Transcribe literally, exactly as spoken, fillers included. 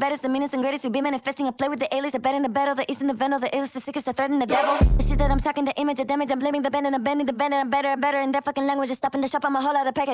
baddest, the meanest and greatest. You be manifesting a play with the alias, the bad and the battle, the east and the venom, the illest, the sickest, the threat and the devil. The shit that I'm talking, the image of damage, I'm blaming the bend and I'm bending the bend and I'm better and better in that fucking language. Just stopping the shop, I'm a whole lot of package.